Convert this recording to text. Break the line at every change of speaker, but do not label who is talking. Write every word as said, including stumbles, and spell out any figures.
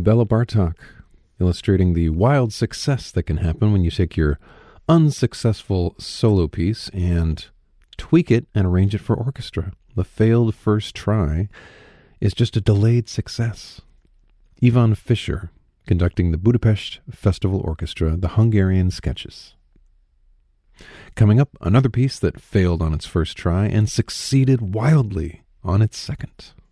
Bela Bartok, illustrating the wild success that can happen when you take your unsuccessful solo piece and tweak it and arrange it for orchestra. The failed first try is just a delayed success. Ivan Fischer, conducting the Budapest Festival Orchestra, the Hungarian Sketches. Coming up, another piece that failed on its first try and succeeded wildly on its second.